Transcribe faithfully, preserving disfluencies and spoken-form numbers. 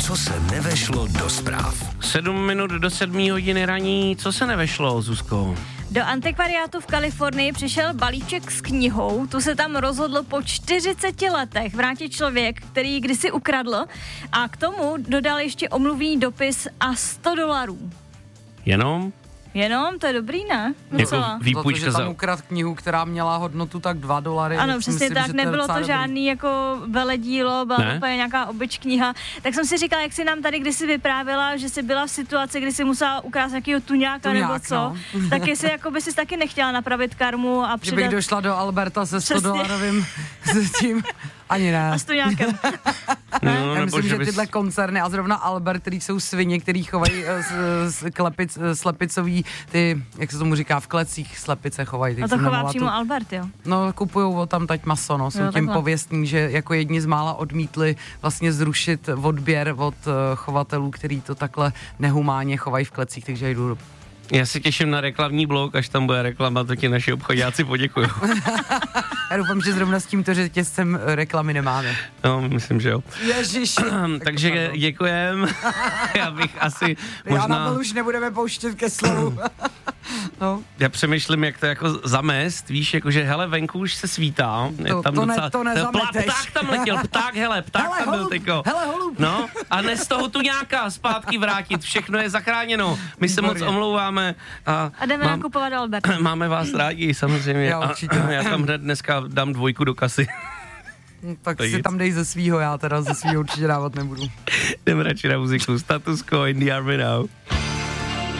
Co se nevešlo do zpráv. Sedm minut do sedmí hodiny raní, co se nevešlo, Zuzko? Do antikvariátu v Kalifornii přišel balíček s knihou, tu se tam rozhodl po čtyřiceti letech vrátit člověk, který ji kdysi ukradl, a k tomu dodal ještě omluvný dopis a sto dolarů. Jenom? Jenom? To je dobrý, ne? Jako výpůjčka za to, že tam ukrad knihu, která měla hodnotu tak dva dolary. Ano, přesně myslím, tak, nebylo to, to žádný jako veledílo, byla ne? úplně nějaká obyč kniha. Tak jsem si říkala, jak si nám tady kdysi vyprávěla, že jsi byla v situaci, kdy si musela ukrást nějakého tuňáka Tuňák, nebo co, no. tak jestli jako by si taky nechtěla napravit karmu a přidat... Že bych došla do Alberta se sto dolarovým s tím, ani ne. A s tuňákem. No, já myslím, že bys... tyhle koncerny a zrovna Albert, který jsou svině, který chovají slepic, slepicový, ty, jak se tomu říká, v klecích slepice chovají. A to chová přímo tu... Albert, jo? No, kupujou tam teď maso, no, jsou jo, tím takhle. pověstní, že jako jedni z mála odmítli vlastně zrušit odběr od uh, chovatelů, který to takhle nehumánně chovají v klecích, takže jdu do... Já se těším na reklamní blok, až tam bude reklama, to ti naši obchodáci poděkuju. Já doufám, že zrovna s tímto řetězcem reklamy nemáme. No, myslím, že jo. Ježiši. Takže děkujem. Já bych asi možná... Já na už nebudeme pouštět ke slovu. No. Já přemýšlím, jak to jako zamést, víš, jakože hele, venku už se svítá. To, je tam to, docela, ne, to nezameteš. Pták tam letěl, pták, hele, pták hele, tam holub, byl tyko. Hele, holub. No, a ne z toho tu nějaká zpátky vrátit, všechno je zachráněno. My se Výborně. moc omlouváme. A, a jdeme mám, nakupovat Albert. Máme vás rádi, samozřejmě. Já určitě. A, já tam hned dneska dám dvojku do kasy. Tak to si jít. Tam dej ze svýho, já teda ze svýho určitě dávat nebudu. Jdeme radši na muziku. Status Quo in the Army Now.